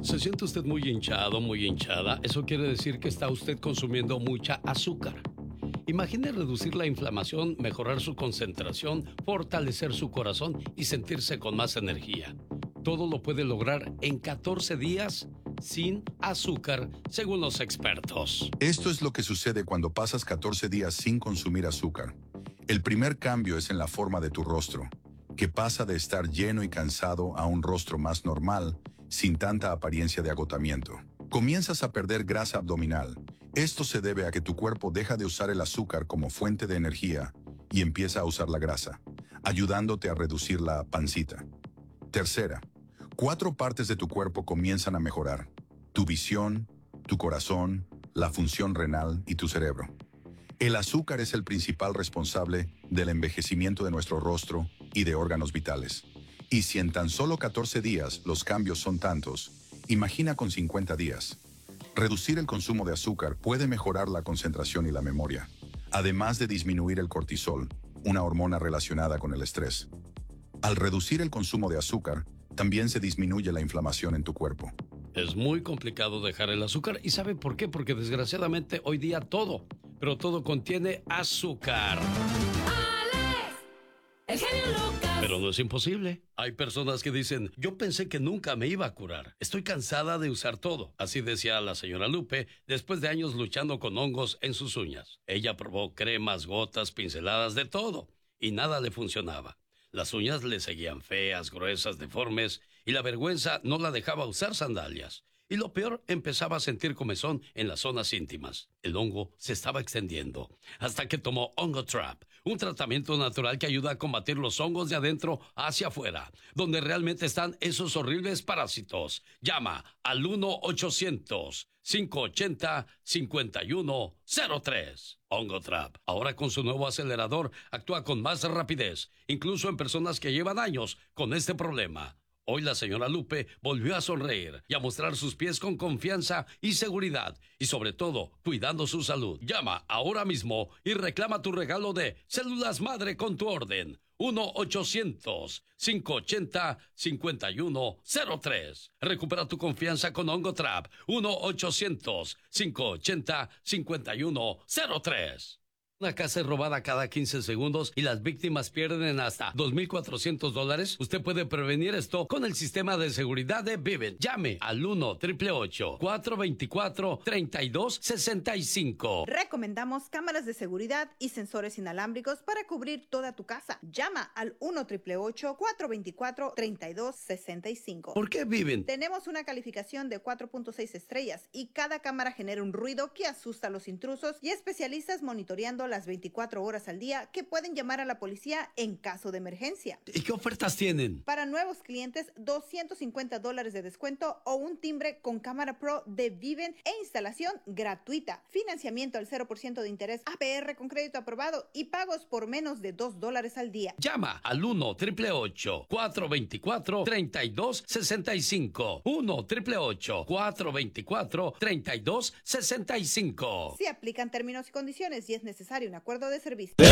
¿Se siente usted muy hinchado, muy hinchada? Eso quiere decir que está usted consumiendo mucha azúcar. Imagine reducir la inflamación, mejorar su concentración, fortalecer su corazón y sentirse con más energía. Todo lo puede lograr en 14 días sin azúcar, según los expertos. Esto es lo que sucede cuando pasas 14 días sin consumir azúcar. El primer cambio es en la forma de tu rostro, que pasa de estar lleno y cansado a un rostro más normal, sin tanta apariencia de agotamiento. Comienzas a perder grasa abdominal. Esto se debe a que tu cuerpo deja de usar el azúcar como fuente de energía y empieza a usar la grasa, ayudándote a reducir la pancita. Tercera, 4 partes de tu cuerpo comienzan a mejorar: tu visión, tu corazón, la función renal y tu cerebro. El azúcar es el principal responsable del envejecimiento de nuestro rostro y de órganos vitales. Y si en tan solo 14 días los cambios son tantos, imagina con 50 días. Reducir el consumo de azúcar puede mejorar la concentración y la memoria, además de disminuir el cortisol, una hormona relacionada con el estrés. Al reducir el consumo de azúcar, también se disminuye la inflamación en tu cuerpo. Es muy complicado dejar el azúcar. ¿Y sabe por qué? Porque desgraciadamente hoy día pero todo contiene azúcar. ¡Alex! ¡El genio Lucas! Pero no es imposible. Hay personas que dicen, yo pensé que nunca me iba a curar. Estoy cansada de usar todo. Así decía la señora Lupe después de años luchando con hongos en sus uñas. Ella probó cremas, gotas, pinceladas, de todo. Y nada le funcionaba. Las uñas le seguían feas, gruesas, deformes, y la vergüenza no la dejaba usar sandalias. Y lo peor, empezaba a sentir comezón en las zonas íntimas. El hongo se estaba extendiendo, hasta que tomó Ongotrap, un tratamiento natural que ayuda a combatir los hongos de adentro hacia afuera, donde realmente están esos horribles parásitos. Llama al 1-800-580-5103. Ongotrap, ahora con su nuevo acelerador, actúa con más rapidez, incluso en personas que llevan años con este problema. Hoy la señora Lupe volvió a sonreír y a mostrar sus pies con confianza y seguridad, y sobre todo, cuidando su salud. Llama ahora mismo y reclama tu regalo de células madre con tu orden. 1-800-580-5103. Recupera tu confianza con Ongotrap. 1-800-580-5103. Una casa es robada cada 15 segundos y las víctimas pierden hasta $2,400. Usted puede prevenir esto con el sistema de seguridad de Vivint. Llame al 1-888-424-3265. Recomendamos cámaras de seguridad y sensores inalámbricos para cubrir toda tu casa. Llama al 1-888-424-3265. ¿Por qué Vivint? Tenemos una calificación de 4.6 estrellas y cada cámara genera un ruido que asusta a los intrusos, y especialistas monitoreando las 24 horas al día que pueden llamar a la policía en caso de emergencia. ¿Y qué ofertas tienen? Para nuevos clientes, $250 de descuento o un timbre con cámara pro de Vivint e instalación gratuita. Financiamiento al 0% de interés, APR con crédito aprobado y pagos por menos de $2 al día. Llama al 1-888-424-3265. 1-888-424-3265. Se aplican términos y condiciones y es necesario un acuerdo de servicio.